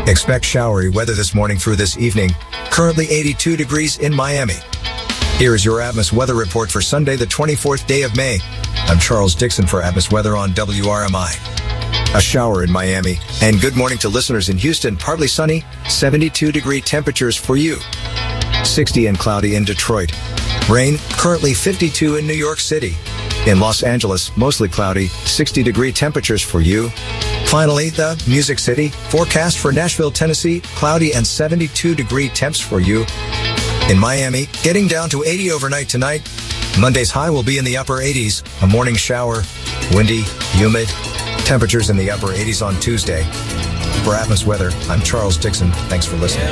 Expect showery weather this morning through this evening. Currently 82 degrees in Miami. Here is your Atmos weather report for Sunday, the 24th day of May. I'm Charles Dixon for Atmos Weather on WRMI. A shower in Miami. And good morning to listeners in Houston. Partly sunny, 72-degree temperatures for you. 60 and cloudy in Detroit. Rain, currently 52 in New York City. In Los Angeles, mostly cloudy, 60-degree temperatures for you. Finally, the Music City. Forecast for Nashville, Tennessee, cloudy and 72-degree temps for you. In Miami, getting down to 80 overnight tonight. Monday's high will be in the upper 80s. A morning shower, windy, humid. Temperatures in the upper 80s on Tuesday. For Atmos Weather, I'm Charles Dixon. Thanks for listening.